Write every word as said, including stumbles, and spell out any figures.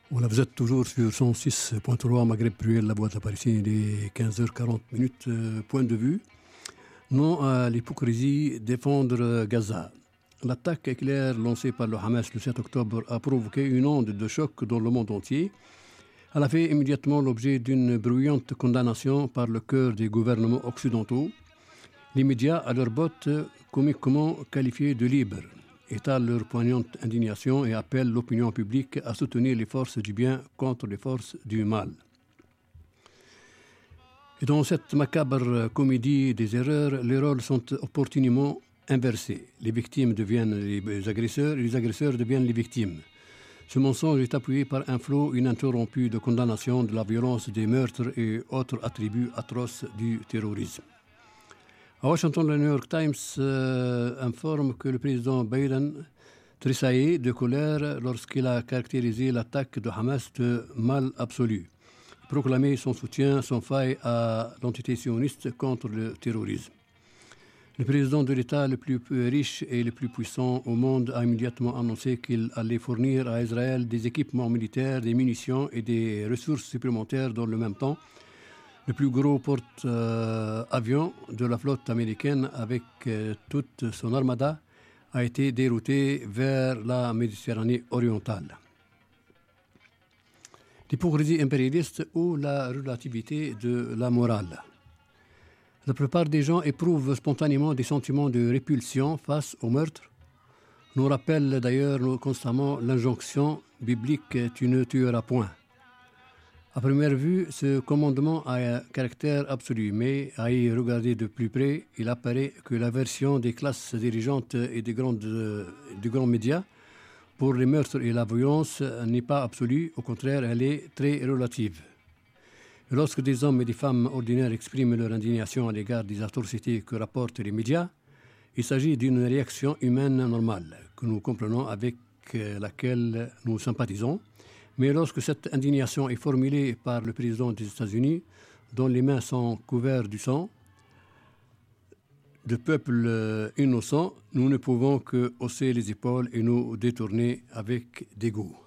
Voilà, vous êtes toujours sur cent six point trois Maghreb Pluel, la boîte apparition des quinze heures quarante minutes. Euh, point de vue. Non à l'hypocrisie, défendre Gaza. L'attaque éclair lancée par le Hamas le sept octobre a provoqué une onde de choc dans le monde entier. Elle a fait immédiatement l'objet d'une bruyante condamnation par le cœur des gouvernements occidentaux. Les médias, à leur botte, comiquement qualifiés de libres, étalent leur poignante indignation et appellent l'opinion publique à soutenir les forces du bien contre les forces du mal. Et dans cette macabre comédie des erreurs, les rôles sont opportunément inversés. Les victimes deviennent les agresseurs et les agresseurs deviennent les victimes. Ce mensonge est appuyé par un flot ininterrompu de condamnation de la violence des meurtres et autres attributs atroces du terrorisme. À Washington, le New York Times euh, informe que le président Biden tressaillait de colère lorsqu'il a caractérisé l'attaque de Hamas de mal absolu, proclamé son soutien sans faille à l'entité sioniste contre le terrorisme. Le président de l'État le plus riche et le plus puissant au monde a immédiatement annoncé qu'il allait fournir à Israël des équipements militaires, des munitions et des ressources supplémentaires dans le même temps. Le plus gros porte-avions de la flotte américaine, avec euh, toute son armada, a été dérouté vers la Méditerranée orientale. L'hypocrisie impérialiste ou la relativité de la morale. La plupart des gens éprouvent spontanément des sentiments de répulsion face au meurtre. Nous rappelle d'ailleurs constamment l'injonction biblique « Tu ne tueras point ». À première vue, ce commandement a un caractère absolu, mais à y regarder de plus près, il apparaît que la version des classes dirigeantes et des, grandes, des grands médias pour les meurtres et la violence n'est pas absolue, au contraire, elle est très relative. Et lorsque des hommes et des femmes ordinaires expriment leur indignation à l'égard des atrocités que rapportent les médias, il s'agit d'une réaction humaine normale, que nous comprenons, avec laquelle nous sympathisons. Mais lorsque cette indignation est formulée par le président des États-Unis, dont les mains sont couvertes du sang de peuples innocents, nous ne pouvons que hausser les épaules et nous détourner avec dégoût.